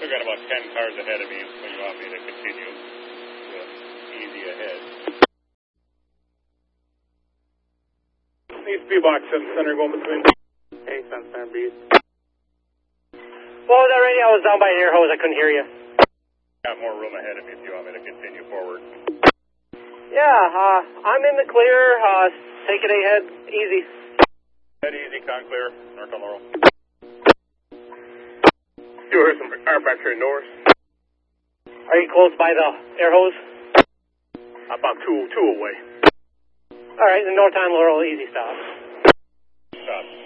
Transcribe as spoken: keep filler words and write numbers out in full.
still got about ten cars ahead of me when you want me to continue. So, easy ahead. East B-Box, seven center going between. Hey, seven center B. What was that radio? I was down by an air hose. I couldn't hear you. Got more room ahead of me if you want me to continue forward. Yeah, uh, I'm in the clear. Uh, take it ahead. Easy. Head easy, con clear. North on Laurel. You heard some car back here north. Are you close by the air hose? About two, two away. All right, the north on Laurel, easy stop. Stop.